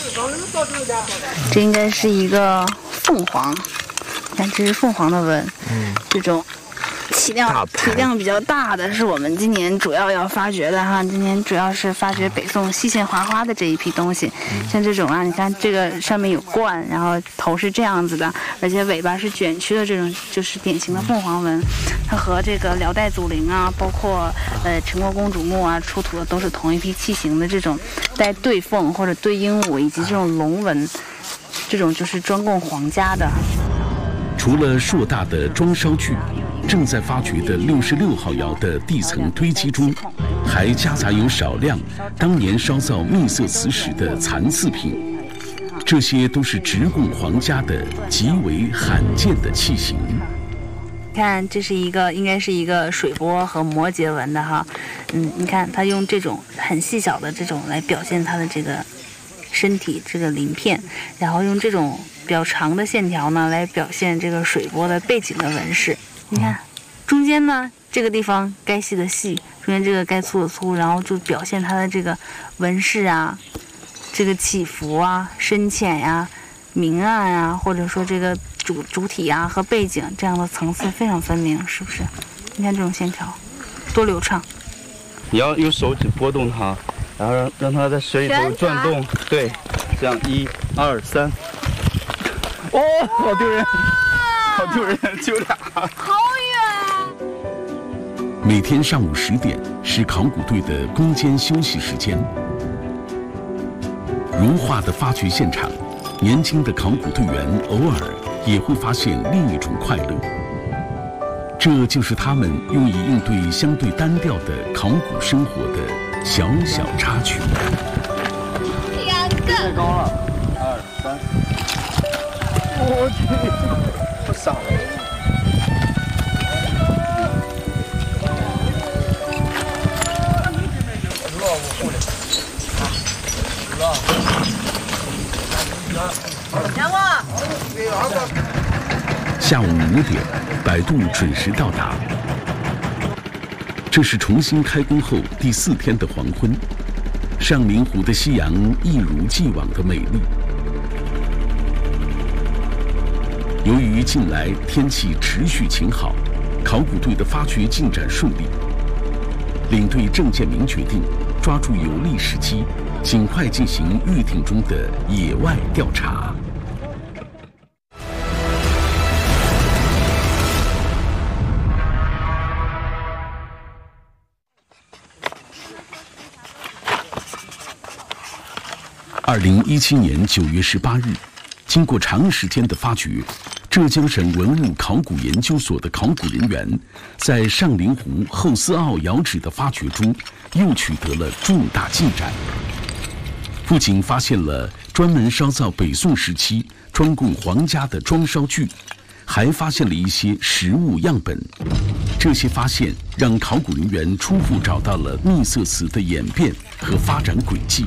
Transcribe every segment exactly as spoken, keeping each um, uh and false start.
这应该是一个凤凰，看这是凤凰的纹，嗯，这种体量体量比较大的是我们今年主要要发掘的哈。今年主要是发掘北宋细线华花的这一批东西，嗯、像这种啊，你看这个上面有冠，然后头是这样子的，而且尾巴是卷曲的，这种就是典型的凤凰纹。它和这个辽代祖陵啊，包括呃陈国公主墓啊出土的都是同一批器型的这种带对凤或者对鹦鹉以及这种龙纹，这种就是专供皇家的。 除了硕大的装烧具，正在发掘的六十六号窑的地层堆积中，还夹杂有少量当年烧造秘色瓷时的残次品，这些都是直供皇家的极为罕见的器型。 看，这是一个应该是一个水波和摩羯纹的哈，嗯，你看它用这种很细小的这种来表现它的这个身体这个鳞片，然后用这种比较长的线条呢来表现这个水波的背景的纹饰。你看，中间呢这个地方该细的细，中间这个该粗的粗，然后就表现它的这个纹饰啊，这个起伏啊、深浅呀、明暗呀，或者说这个主主体呀和背景这样的层次非常分明，是不是？你看这种线条多流畅。 你要用手指拨动它，然后让让它在水里头转动，对，这样一二三。哦，好丢人，好丢人，就俩。 好远啊！ 每天上午十点是考古队的攻坚休息时间。如画的发掘现场，年轻的考古队员偶尔也会发现另一种快乐。这就是他们用以应对相对单调的考古生活的小小插曲。 两个。 太高了，二三。我去，太傻了。 下午五点，摆渡准时到达。这是重新开工后第四天的黄昏，上林湖的夕阳一如既往的美丽。由于近来天气持续晴好，考古队的发掘进展顺利。领队郑建明决定抓住有利时机，尽快进行预定中的野外调查。二零一七年九月十八日，经过长时间的发掘，浙江省文物考古研究所的考古人员在上林湖后思坳窑址的发掘中又取得了重大进展。不仅发现了专门烧造北宋时期专供皇家的装烧具，还发现了一些实物样本。这些发现让考古人员初步找到了秘色瓷的演变和发展轨迹。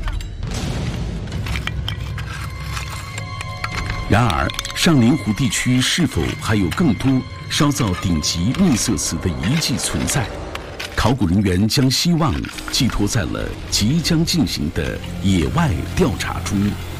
然而，上林湖地区是否还有更多烧造顶级秘色瓷的遗迹存在？考古人员将希望寄托在了即将进行的野外调查中。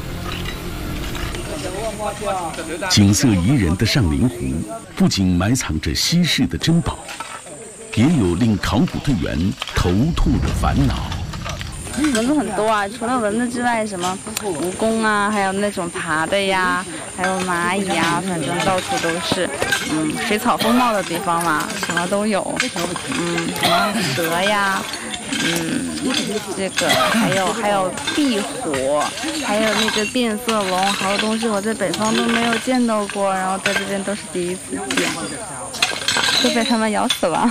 景色宜人的上林湖不仅埋藏着稀世的珍宝，也有令考古队员头痛的烦恼。 蚊子很多啊，除了蚊子之外，什么蜈蚣啊，还有那种爬的呀，还有蚂蚁呀，反正到处都是。嗯，水草丰茂的地方嘛，什么都有。嗯，什么蛇呀，嗯，这个还有还有壁虎，还有那个变色龙，好多东西我在北方都没有见到过，然后在这边都是第一次见，都被他们咬死了。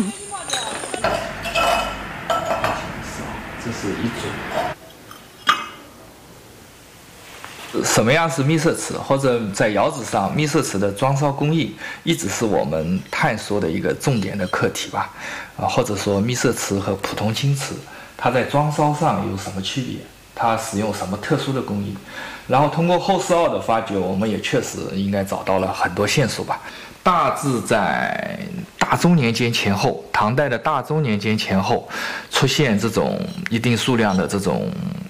这是一组。什么样是秘色瓷，或者在窑址上秘色瓷的装烧工艺，一直是我们探索的一个重点的课题吧。啊，或者说秘色瓷和普通青瓷，它在装烧上有什么区别？它使用什么特殊的工艺？然后通过后思坳的发掘，我们也确实应该找到了很多线索吧。大致在大中年间前后，唐代的大中年间前后，出现这种一定数量的这种